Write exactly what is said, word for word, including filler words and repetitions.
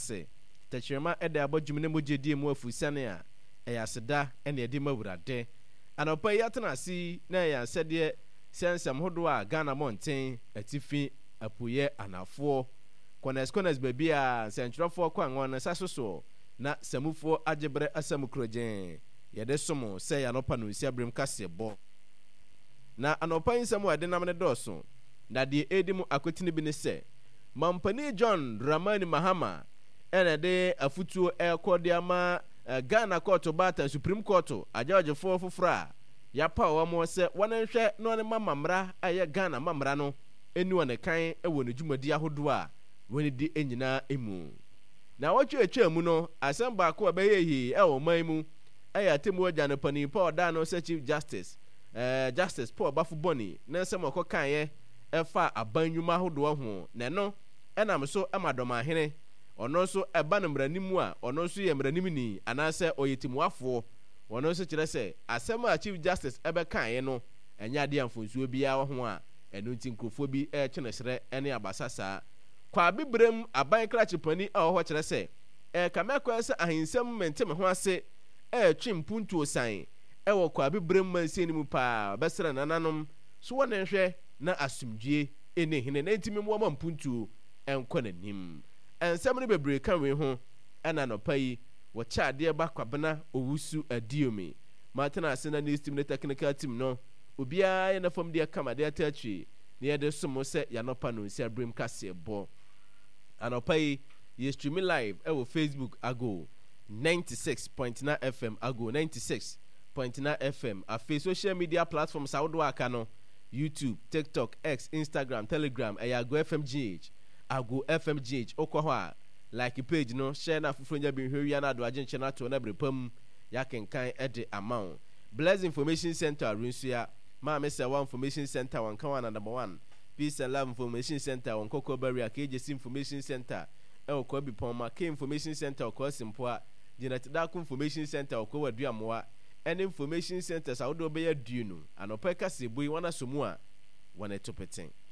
ase tachirema ede abodwum ne mogedie mu afusane a eyaseda ene ede mawurade anopa yatena asi na yansede sensem hodo a Ghana monten atifi apuye anafo kones kones babia sentrofo kwanwo na sasoso na samufo agebre asamukrojen yede somo se yanopa no nsi abrem kase bo na anopa nsam ade namne doso na de edimu akotini bi ne se Mampani John Dramani Mahama ene de afutuo ekodiama uh, Ghana Court Bata Supreme Court ajaje fo fofra ya pa wa mo se wonanhwe no ne mamamra aye Ghana mamra no eni wone kan e woni dwumadi ahodo a woni di enyina emu na wotwe etwa mu no asem ba ko be yehi e wo man mu aya temu agya no pani pa oda no se Chief Justice eh uh, Justice Paul Bafuboni na nsem okokan ye efa abanyuma ahodo ho ne no enam so amadoma hene ono so eba no mranimu a ono so ye mranim ni anase oyetimuafo ono so kire se asem a Chief Justice ebe kan ye no enya de amfonsuo bia wo ho a enu ntinkrofo bi e kyenesere ene abasasa kwa bibrem aban krachipani a wo kire se e kamekwa se ahinsem mentem ho ase e twimpuntu osan e wo kwa bibrem manseni mu pa besere nananom so wona hwe na asumdwie ene hene na ntimi mu ampuntu enkɔ nanim ensɛm ne bebre kan we ho ɛna no pai wo chaade ba kwabena owusu adiomi matena asena news team ne technical team no obia ye na fam de kama de atachwi ne ye de somo se ya no pa no nsi abrim kase bo anopai ye stream live e wo Facebook ago ninety-six point nine F M ago ninety-six point nine F M afi social media platforms awodo aka no YouTube, TikTok, X, Instagram, Telegram, Ayago F M G H, Ago F M G H, Okoha, like a page no, share na fufunya bin huri na do agent channel to na brepam ya kenkan ede amount. Bless Information Center Runsuya, ma mesa one information center one kawan number one. Peace and Love Information Center one Koko Barrier K J C Information Center. E okwa bi poma K Information Center okwa simpoa. Dinati Daku Information Center okwa wadua mwa. And information centers awodo be ya duno anopeka sebui wana somua wana topeting